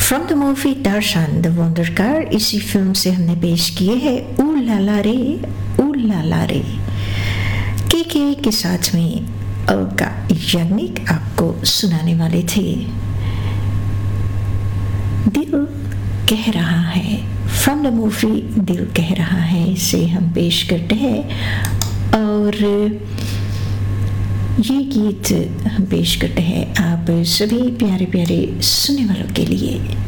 From the movie दार्शन the wonder car, इसी film से हमने पेश किए हैं ऊ लाला रे के साथ में अलका याग्निक आपको सुनाने वाले थे। दिल कह रहा है, फ्रॉम द मूवी दिल कह रहा है से हम पेश करते हैं, और ये गीत हम पेश करते हैं आप सभी प्यारे प्यारे सुनने वालों के लिए।